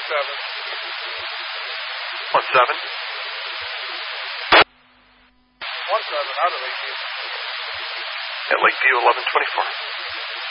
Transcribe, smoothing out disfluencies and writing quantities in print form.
17. 17 out of Lakeview. At Lakeview, 1124.